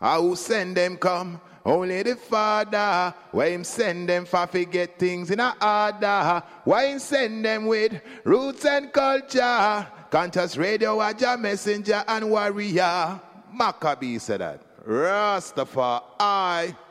Who send them come? Only the Father. Why him send them for forget things in a order? Why him send them with roots and culture? Conscious Radio, Waja messenger and warrior. Maccabee said that. Rastafari.